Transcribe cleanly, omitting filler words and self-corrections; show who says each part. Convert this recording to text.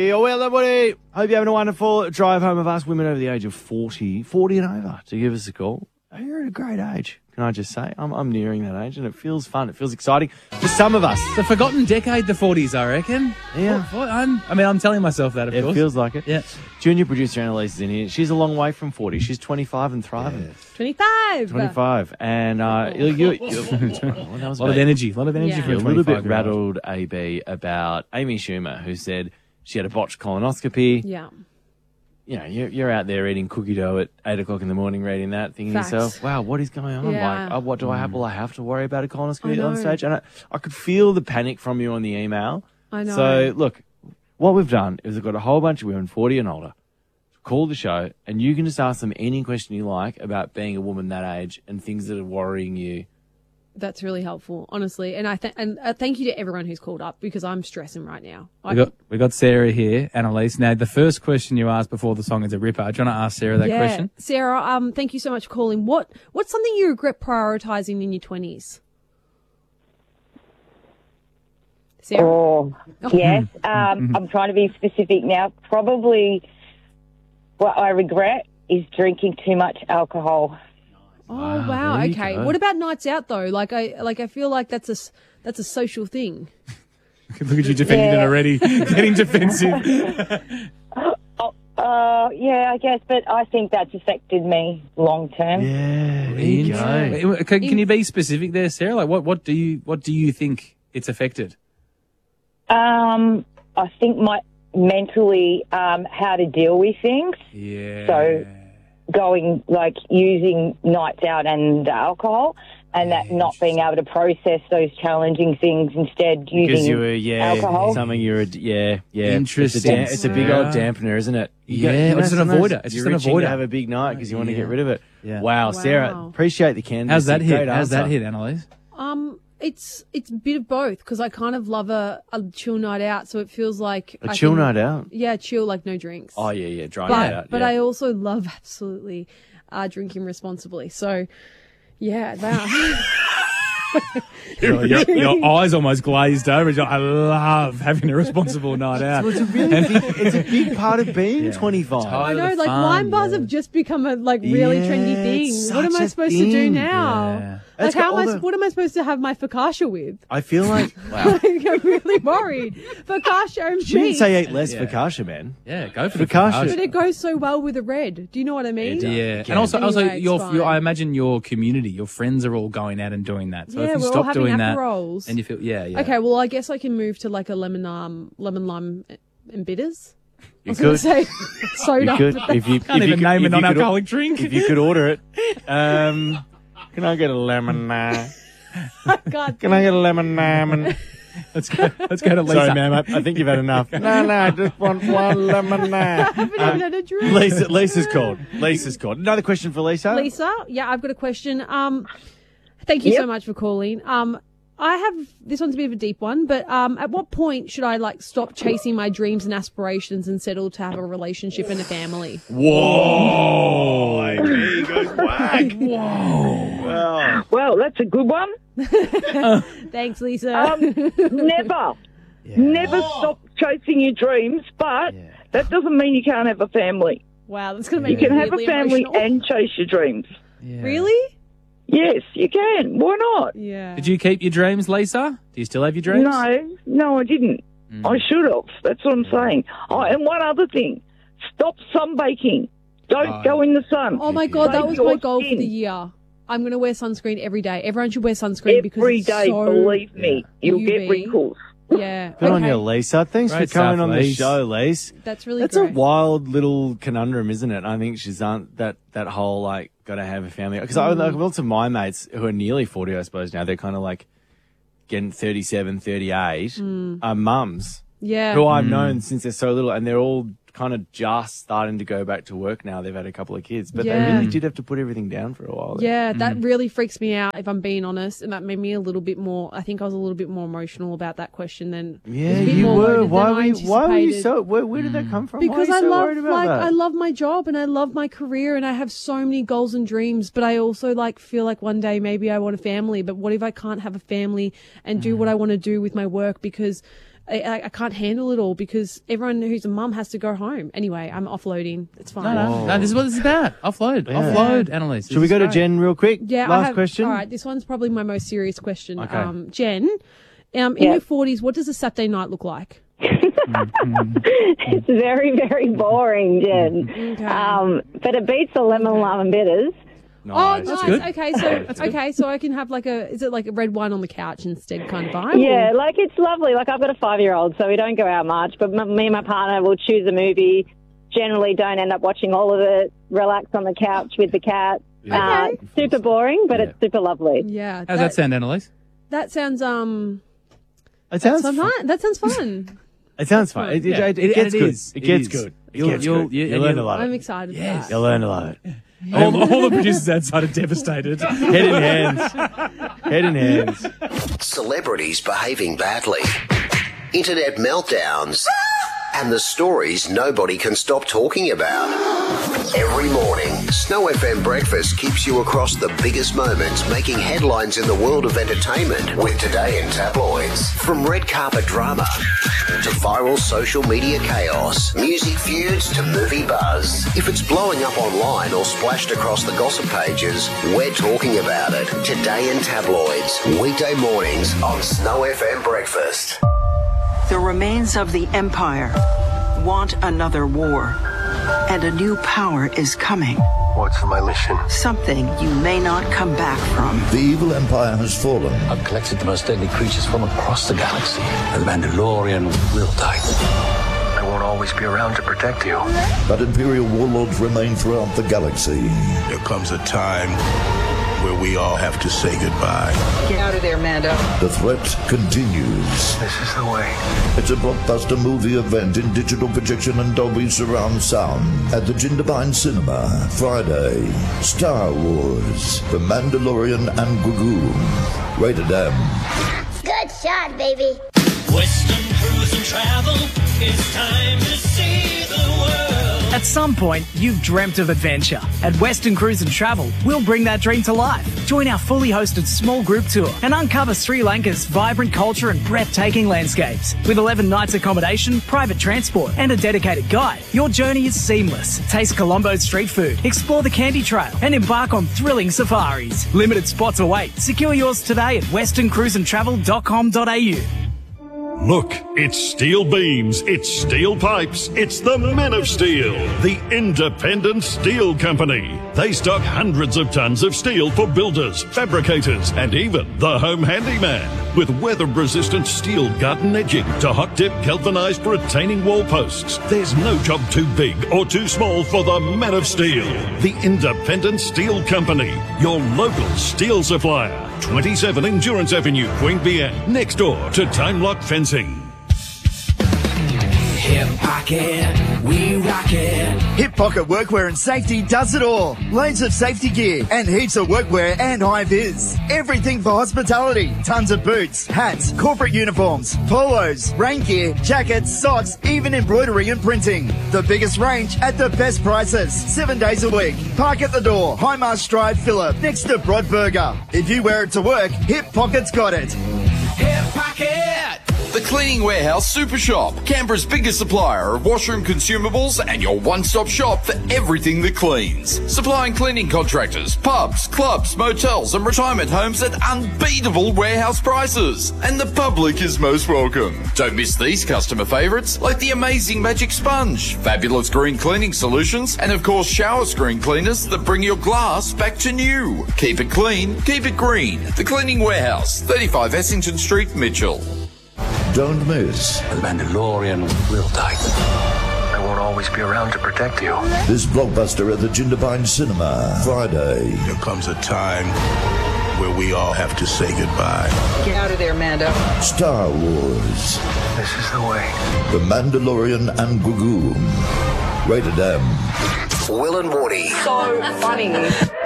Speaker 1: everybody. Oh, well, everybody. Hope you're having a wonderful drive home of us women over the age of 40 and over to give us a call. You're at a great age, can I just say? I'm nearing that age, and it feels fun. It feels exciting for some of us.
Speaker 2: It's a forgotten decade, the 40s, I reckon.
Speaker 1: Yeah.
Speaker 2: I'm telling myself that, of course.
Speaker 1: It feels like it.
Speaker 2: Yeah.
Speaker 1: Junior producer Annalise is in here. She's a long way from 40. She's 25 and thriving.
Speaker 2: Yeah.
Speaker 3: 25.
Speaker 1: 25. And that was
Speaker 2: A lot of energy. For a
Speaker 1: You're a little bit
Speaker 2: 25-year-old.
Speaker 1: rattled, AB, about Amy Schumer, who said she had a botched colonoscopy.
Speaker 3: Yeah.
Speaker 1: You know, you're out there eating cookie dough at 8 o'clock in the morning, reading that, thinking to
Speaker 3: Facts.
Speaker 1: yourself, wow, what is going on?
Speaker 3: Yeah.
Speaker 1: Like, what do I have? Will I have to worry about a
Speaker 3: I
Speaker 1: colonoscopy
Speaker 3: know.
Speaker 1: on stage? And I could feel the panic from you on the email.
Speaker 3: I know.
Speaker 1: So, look, what we've done is we've got a whole bunch of women, 40 and older, call the show, and you can just ask them any question you like about being a woman that age and things that are worrying you.
Speaker 3: That's really helpful, honestly. And thank you to everyone who's called up because I'm stressing right now.
Speaker 2: We got Sarah here, Annalise. Now, the first question you asked before the song is a ripper. Do you want to ask Sarah that question?
Speaker 3: Sarah, thank you so much for calling. What's something you regret prioritising in your 20s? Sarah?
Speaker 4: Oh, yes. I'm trying to be specific now. Probably what I regret is drinking too much alcohol.
Speaker 3: Oh, wow.
Speaker 1: there you
Speaker 3: Okay.
Speaker 1: go.
Speaker 3: What about nights out though? I feel like that's a social thing.
Speaker 2: Look at you defending it already. Getting defensive.
Speaker 4: Yeah, I guess, but I think that's affected me long term.
Speaker 1: Yeah, there you go.
Speaker 2: Can you be specific there, Sarah? Like, what do you think it's affected?
Speaker 4: I think mentally how to deal with things.
Speaker 2: Yeah.
Speaker 4: So using nights out and alcohol, and that not being able to process those challenging things, instead
Speaker 1: Because
Speaker 4: using alcohol.
Speaker 1: something
Speaker 2: Interesting.
Speaker 1: It's a big old dampener, isn't it?
Speaker 2: It's an avoider. It's
Speaker 1: You're
Speaker 2: just an
Speaker 1: itching
Speaker 2: avoider.
Speaker 1: to have a big night because you want to get rid of it.
Speaker 2: Yeah.
Speaker 1: Wow, Sarah,
Speaker 3: Wow.
Speaker 1: appreciate the candidacy.
Speaker 2: How's that hit?
Speaker 1: Great
Speaker 2: How's that
Speaker 1: answer.
Speaker 2: hit, Annalise?
Speaker 3: It's a bit of both because I kind of love a chill night out, so it feels like
Speaker 1: A chill night out?
Speaker 3: Yeah, chill, like no drinks.
Speaker 1: Oh, yeah, dry night out.
Speaker 3: But
Speaker 1: yeah.
Speaker 3: I also love absolutely drinking responsibly. So, yeah, that.
Speaker 2: Your eyes almost glazed over. You're like, I love having a responsible night out.
Speaker 1: Well, it's a big part of being 25.
Speaker 3: I know,
Speaker 2: the
Speaker 3: like
Speaker 2: fun,
Speaker 3: wine bars have just become a really trendy thing.
Speaker 1: it's
Speaker 3: What am
Speaker 1: such
Speaker 3: I
Speaker 1: a
Speaker 3: supposed to do
Speaker 1: thing.
Speaker 3: now?
Speaker 2: Yeah.
Speaker 3: Like,
Speaker 1: It's got all the-
Speaker 3: what am I supposed to have my focaccia with?
Speaker 1: I feel like, wow.
Speaker 3: Like, I'm really worried. Focaccia and
Speaker 1: She didn't
Speaker 3: meat.
Speaker 1: say eat less focaccia, man.
Speaker 2: Yeah, go for the
Speaker 1: Focaccia.
Speaker 3: But it goes so well with a red. Do you know what I mean?
Speaker 2: Yeah,
Speaker 1: can.
Speaker 2: and also
Speaker 3: Anyway, it's fine.
Speaker 2: I imagine your community, your friends are all going out and doing that. So
Speaker 3: Yeah,
Speaker 2: if you
Speaker 3: we're all
Speaker 2: stop
Speaker 3: having
Speaker 2: doing that,
Speaker 3: Aperols.
Speaker 2: and you feel, yeah.
Speaker 3: Okay, well, I guess I can move to like a lemon lime and bitters. I
Speaker 1: You
Speaker 3: was going to
Speaker 1: could.
Speaker 3: say soda.
Speaker 1: You could.
Speaker 3: but
Speaker 1: If you
Speaker 2: Can't
Speaker 1: if
Speaker 2: even
Speaker 1: you
Speaker 2: name a
Speaker 1: could-
Speaker 2: non-alcoholic drink.
Speaker 1: If you could order it. Can I get a lemon?
Speaker 3: God,
Speaker 1: Can I get a lemon? Lemon?
Speaker 2: Let's go to Lisa.
Speaker 1: Sorry, ma'am. I think you've had enough. No, I just want one lemon.
Speaker 3: I haven't even had a drink.
Speaker 1: Lisa's called. Another question for Lisa.
Speaker 3: Lisa, yeah, I've got a question. Thank you so much for calling. I have this one's a bit of a deep one, but at what point should I stop chasing my dreams and aspirations and settle to have a relationship and a family?
Speaker 1: Whoa! He goes whack. Whoa!
Speaker 4: Well, that's a good one.
Speaker 3: Thanks, Lisa.
Speaker 4: Never stop chasing your dreams, but that doesn't mean you can't have a family.
Speaker 3: Wow, that's going to
Speaker 4: You
Speaker 3: make me
Speaker 4: can have a
Speaker 3: really
Speaker 4: family
Speaker 3: emotional.
Speaker 4: and chase your dreams.
Speaker 2: Yeah.
Speaker 3: Really?
Speaker 4: Yes, you can. Why not?
Speaker 3: Yeah.
Speaker 2: Did you keep your dreams, Lisa? Do you still have your dreams?
Speaker 4: No, I didn't. I should have. That's what I'm saying. Oh, and one other thing. Stop sunbaking. Don't go in the sun.
Speaker 3: Oh my God, that
Speaker 4: Save
Speaker 3: was
Speaker 4: your
Speaker 3: my goal for
Speaker 4: skin.
Speaker 3: the year. I'm going to wear sunscreen every day. Everyone should wear sunscreen because
Speaker 4: Every
Speaker 3: it's
Speaker 4: day,
Speaker 3: so...
Speaker 4: believe me. You'll get
Speaker 3: UV.
Speaker 4: wrinkles.
Speaker 3: Yeah.
Speaker 1: Good on
Speaker 3: okay.
Speaker 1: you, Lisa. Thanks
Speaker 2: Great
Speaker 1: for coming
Speaker 2: stuff,
Speaker 1: on the
Speaker 2: Lise.
Speaker 1: show, Lise.
Speaker 3: That's really
Speaker 1: That's
Speaker 3: great.
Speaker 1: a wild little conundrum, isn't it? I think she's that whole got to have a family. Because lots of my mates who are nearly 40, I suppose now, they're kind of getting 37, 38, are mums
Speaker 3: Yeah.
Speaker 1: who I've known since they're so little, and they're all kind of just starting to go back to work now. They've had a couple of kids, but they
Speaker 3: Yeah.
Speaker 1: really did have to put everything down for a while.
Speaker 3: Yeah, that really freaks me out, if I'm being honest, and that made me a little bit more. I think I was a little bit more emotional about that question than.
Speaker 1: Yeah,
Speaker 3: it was a bit
Speaker 1: you
Speaker 3: more
Speaker 1: were.
Speaker 3: loaded than
Speaker 1: Why
Speaker 3: I
Speaker 1: were you
Speaker 3: anticipated.
Speaker 1: so? Where did that come from?
Speaker 3: Because
Speaker 1: Why are
Speaker 3: I
Speaker 1: you so
Speaker 3: love
Speaker 1: worried about that?
Speaker 3: I love my job and I love my career and I have so many goals and dreams, but I also feel like one day maybe I want a family, but what if I can't have a family and do what I want to do with my work because I can't handle it all because everyone who's a mum has to go home. Anyway, I'm offloading. It's fine.
Speaker 2: No, this is what this is about. Offload, Annalise.
Speaker 1: Should we go to Jen real quick?
Speaker 3: Yeah,
Speaker 1: Last question.
Speaker 3: All right, this one's probably my most serious question.
Speaker 1: Okay.
Speaker 3: Jen, in your 40s, what does a Saturday night look like?
Speaker 4: It's very, very boring, Jen.
Speaker 3: Okay.
Speaker 4: But it beats the lemon lime and bitters.
Speaker 1: Nice.
Speaker 3: Oh, nice.
Speaker 2: good.
Speaker 3: Okay, so I can have is it like a red wine on the couch instead kind of vibe?
Speaker 4: Yeah, like it's lovely. Like I've got a 5-year-old, so we don't go out much. But me and my partner will choose a movie. Generally, don't end up watching all of it. Relax on the couch with the cat.
Speaker 3: Okay.
Speaker 4: Super boring, but it's super lovely.
Speaker 3: Yeah.
Speaker 2: How's that sound, Annalise?
Speaker 3: That sounds
Speaker 1: It sounds
Speaker 3: fun.
Speaker 1: fun.
Speaker 3: That sounds fun.
Speaker 1: It sounds fun. It gets good. It gets good.
Speaker 2: You'll
Speaker 1: learn a lot.
Speaker 3: I'm excited for that.
Speaker 1: You'll learn a lot.
Speaker 2: All the producers outside are devastated.
Speaker 1: Head in hands. Head in hands.
Speaker 5: Celebrities behaving badly, internet meltdowns, and the stories nobody can stop talking about. Every morning, Snow FM Breakfast keeps you across the biggest moments making headlines in the world of entertainment with Today in Tabloids. From red carpet drama to viral social media chaos, music feuds to movie buzz. If it's blowing up online or splashed across the gossip pages, we're talking about it. Today in Tabloids, weekday mornings on Snow FM Breakfast.
Speaker 6: The remains of the Empire want another war, and a new power is coming.
Speaker 7: What's my mission?
Speaker 6: Something you may not come back from.
Speaker 8: The evil empire has fallen.
Speaker 7: I've collected the most deadly creatures from across the galaxy, and the Mandalorian will die. I won't always be around to protect you.
Speaker 8: But Imperial warlords remain throughout the galaxy.
Speaker 9: There comes a time where we all have to say goodbye.
Speaker 6: Get out of there, Mando.
Speaker 8: The threat continues.
Speaker 7: This is the way.
Speaker 8: It's a blockbuster movie event in digital projection and Dolby surround sound at the Jindabyne Cinema. Friday, Star Wars, The Mandalorian and Grogu. Rated M.
Speaker 10: Good shot, baby.
Speaker 11: Western Cruise and Travel, it's time to see the world.
Speaker 12: At some point, you've dreamt of adventure. At Western Cruise and Travel, we'll bring that dream to life. Join our fully hosted small group tour and uncover Sri Lanka's vibrant culture and breathtaking landscapes. With 11 nights accommodation, private transport, and a dedicated guide, your journey is seamless. Taste Colombo's street food, explore the Candy Trail, and embark on thrilling safaris. Limited spots await. Secure yours today at westerncruiseandtravel.com.au.
Speaker 13: Look, it's steel beams, it's steel pipes, it's the Men of Steel, the independent steel company. They stock hundreds of tons of steel for builders, fabricators, and even the home handyman. With weather-resistant steel garden edging to hot-dip galvanized retaining wall posts, there's no job too big or too small for the Men of Steel, the independent steel company, your local steel supplier. 27 Endurance Avenue, Queanbeyan, next door to Time Lock Fencing.
Speaker 11: Hip Pocket, we rock it.
Speaker 14: Hip Pocket Workwear and Safety does it all. Loads of safety gear and heaps of workwear and high-vis. Everything for hospitality. Tons of boots, hats, corporate uniforms, polos, rain gear, jackets, socks, even embroidery and printing. The biggest range at the best prices. 7 days a week. Park at the door. Highmarsh Drive, Phillip, next to Broadburger. If you wear it to work, Hip Pocket's got it.
Speaker 11: Hip Pocket.
Speaker 15: The Cleaning Warehouse Super Shop, Canberra's biggest supplier of washroom consumables and your one-stop shop for everything that cleans. Supplying cleaning contractors, pubs, clubs, motels and retirement homes at unbeatable warehouse prices. And the public is most welcome. Don't miss these customer favourites like the amazing Magic Sponge, fabulous green cleaning solutions, and of course shower screen cleaners that bring your glass back to new. Keep it clean, keep it green. The Cleaning Warehouse, 35 Essington Street, Mitchell.
Speaker 8: Don't miss.
Speaker 7: The Mandalorian will die. I won't always be around to protect you.
Speaker 8: This blockbuster at the Jindabyne Cinema. Friday.
Speaker 9: There comes a time where we all have to say goodbye.
Speaker 6: Get out of there, Mando.
Speaker 8: Star Wars.
Speaker 7: This is the way.
Speaker 8: The Mandalorian and Grogu. Rated M.
Speaker 5: Will and Woody.
Speaker 4: So funny.